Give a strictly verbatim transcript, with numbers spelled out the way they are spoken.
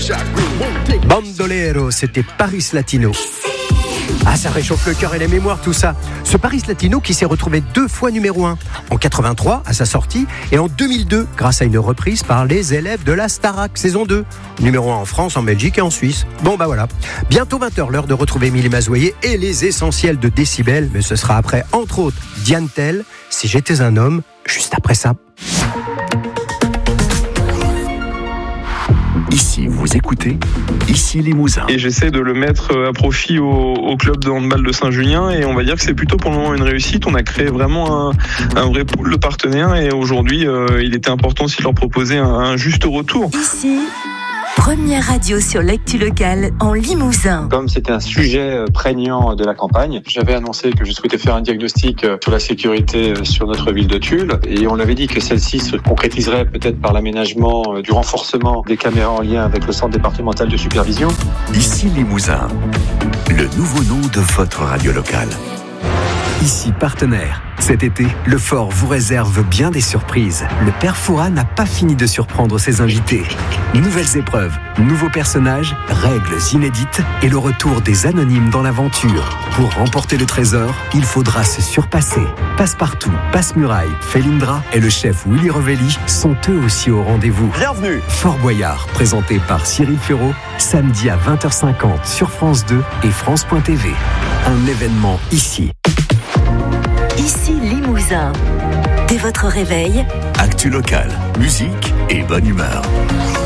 Bandolero, c'était Paris Latino. Ah, ça réchauffe le cœur et les mémoires, tout ça. Ce Paris Latino qui s'est retrouvé deux fois numéro un. En quatre-vingt-trois, à sa sortie, et en deux mille deux, grâce à une reprise par les élèves de la Starac, saison deux. Numéro un en France, en Belgique et en Suisse. Bon, bah voilà. Bientôt vingt heures, l'heure de retrouver Émilie Mazoyer et les essentiels de Décibel. Mais ce sera après, entre autres, Diane Tell, Si j'étais un homme, juste après ça. Ici, vous écoutez Ici Limousin. Et j'essaie de le mettre à profit au, au club de handball de Saint-Julien et on va dire que c'est plutôt pour le moment une réussite. On a créé vraiment un, un vrai pool de partenaires et aujourd'hui, euh, il était important aussi de leur proposer un, un juste retour. Ici, première radio sur l'actu locale en Limousin. Comme c'était un sujet prégnant de la campagne, j'avais annoncé que je souhaitais faire un diagnostic sur la sécurité sur notre ville de Tulle et on avait dit que celle-ci se concrétiserait peut-être par l'aménagement du renforcement des caméras en lien avec le centre départemental de supervision. Ici Limousin, le nouveau nom de votre radio locale. Ici partenaire. Cet été, le Fort vous réserve bien des surprises. Le Père Fouras n'a pas fini de surprendre ses invités. Nouvelles épreuves, nouveaux personnages, règles inédites et le retour des anonymes dans l'aventure. Pour remporter le trésor, il faudra se surpasser. Passepartout, Passe-Muraille, Felindra et le chef Willy Revelli sont eux aussi au rendez-vous. Bienvenue. Fort Boyard, présenté par Cyril Ferraud, samedi à vingt heures cinquante sur France deux et France point T V. Un événement ici. Ici Limousin. Dès votre réveil, Actu local, musique et bonne humeur.